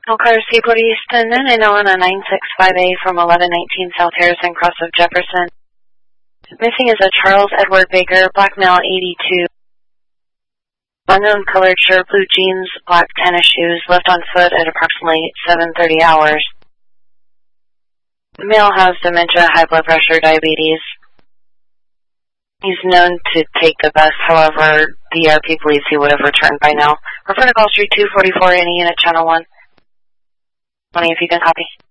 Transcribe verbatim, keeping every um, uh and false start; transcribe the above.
Elkhart Seaport Easton, nine oh one nine six five A from eleven nineteen South Harrison, cross of Jefferson. Missing is a Charles Edward Baker, black male, eighty-two. Unknown colored shirt, blue jeans, black tennis shoes, left on foot at approximately seven thirty hours. The male has dementia, high blood pressure, diabetes. He's known to take the bus, however, the R P believes he would have returned by now. Refer to call street two forty-four, any unit channel one. twenty if you can copy.